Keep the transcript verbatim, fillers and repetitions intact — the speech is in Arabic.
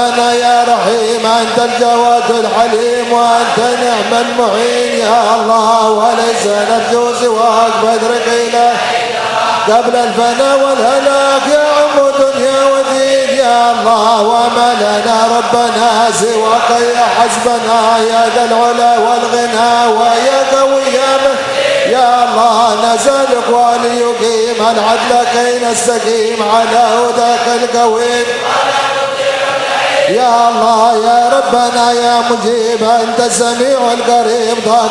ربنا يا رحيم أنت الجواد الحليم وأنت نعم المعين يا الله وليس نرجو سواك بدرك إله قبل الفنا والهلاك يا عم دنيا ودين يا الله وما لنا ربنا سواك يا حسبنا يا ذا العلا والغنى ويا قوي يا من يا الله نسألك وليقيم العدل كي نستقيم على هداك القويم يا الله يا ربنا يا مجيب أنت السميع القريب ضاق